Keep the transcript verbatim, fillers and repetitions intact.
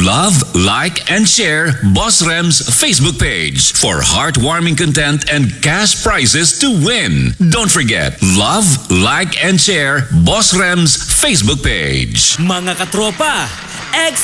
Love, like, and share Boss Rem's Facebook page for heartwarming content and cash prizes to win. Don't forget, love, like, and share Boss Rem's Facebook page. Mga katropa,